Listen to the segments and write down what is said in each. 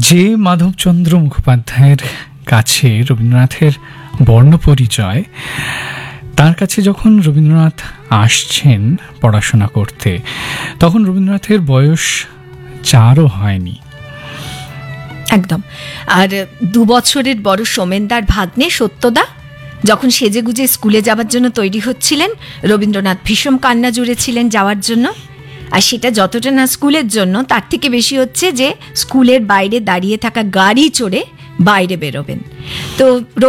যে মাধবচন্দ্র মুখোপাধ্যায়ের কাছে রবীন্দ্রনাথের বর্ণপরিচয়, তার কাছে যখন রবীন্দ্রনাথ আসছেন পড়াশোনা করতে, তখন রবীন্দ্রনাথের বয়স 4ও হয়নি। একদম। আর 2 বছরের বড় সোমেনদার ভাগ্নে সত্যদা যখন সেজেগুজে স্কুলে যাওয়ার জন্য তৈরি হচ্ছিলেন, রবীন্দ্রনাথ ভীষণ কান্না জুড়েছিলেন যাওয়ার জন্য। আর সেটা যতটা না স্কুলের জন্য, তার থেকে বেশি হচ্ছে যে স্কুলের বাইরে দাঁড়িয়ে থাকা গাড়ি চড়ে বাইরে বেরোবেন। তো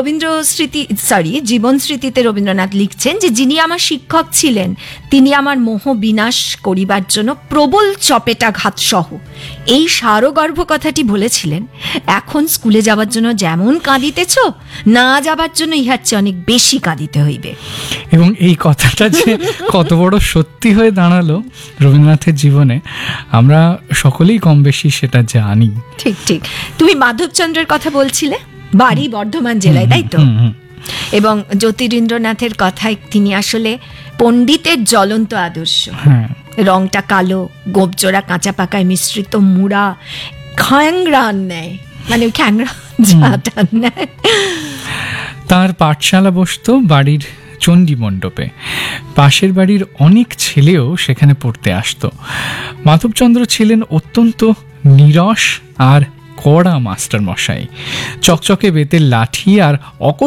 জীবন স্মৃতিতে রবীন্দ্রনাথ লিখছেন যে যিনি আমার শিক্ষক ছিলেন তিনি আমার মোহ বিনাশ করিবার জন্য প্রবল চপেটাঘাত সহ এই সারগর্ভ কথাটি বলেছিলেন, এখন স্কুলে যাবার জন্য যেমন কাঁদিতেছ, না যাবার জন্য ইহার চেয়ে অনেক বেশি কাঁদিতে হইবে। এবং এই কথাটা যে কত বড় সত্যি হয়ে দাঁড়ালো রবীন্দ্রনাথের জীবনে, আমরা সকলেই কম বেশি সেটা জানি। ঠিক ঠিক। তুমি মাধবচন্দ্রের কথা বলছিলে, বাড়ি বর্ধমান জেলায়, তাই তো? এবং জ্যোতিরিন্দ্রনাথের কথায় তিনি আসলে পণ্ডিতের জ্বলন্ত আদর্শ। রংটা কালো, গোপজোড়া কাঁচা পাকায় মিশ্রিত মুড়া, খ্যাংরান নেয়, মানে খ্যাংরা নেয়। তার পাঠশালা বসতো বাড়ির চণ্ডী মণ্ডপে। পাশের বাড়ির অনেক ছেলেও সেখানে পড়তে আসতো। মাধবচন্দ্র ছিলেন অত্যন্ত নিরস আর কড়া মাস্টার মশাই। চকচকে বেতের লাঠি আর